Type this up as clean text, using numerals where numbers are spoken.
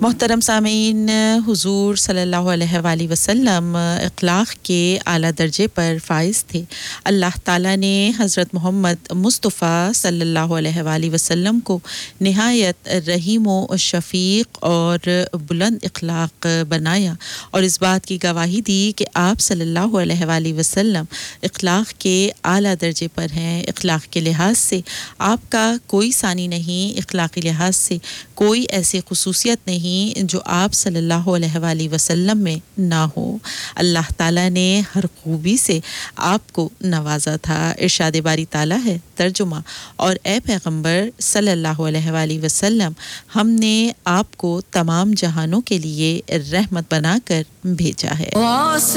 मोहतरम सामीन, हुजूर सल्लल्लाहु अलैहि वसल्लम इखलाक के आला दर्जे पर फाइज थे। अल्लाह ताला ने हज़रत मोहम्मद मुस्तफ़ा सल्लल्लाहु अलैहि वसल्लम को निहायत रहीम व शफ़ीक़ और बुलंद इखलाक बनाया और इस बात की गवाही दी कि आप सल्लल्लाहु अलैहि वसल्लम इखलाक के आला दर्जे पर हैं। इखलाक के लिहाज से आपका कोई सानी नहीं, इखलाकी लिहाज से कोई ऐसी खुसूसियत नहीं जो आप सल्लल्लाहु अलैहि वसल्लम में ना हो। अल्लाह ताला ने हर खूबी से आपको नवाजा था। इरशाद बारी ताला है, तर्जुमा, और ए पैगंबर सल्लल्लाहु अलैहि वसल्लम, हमने आपको तमाम जहानों के लिए रहमत बनाकर भेजा है।